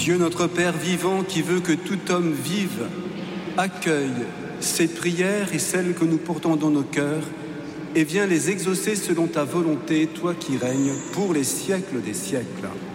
Dieu notre Père vivant qui veut que tout homme vive, accueille ces prières et celles que nous portons dans nos cœurs et viens les exaucer selon ta volonté, toi qui règnes pour les siècles des siècles.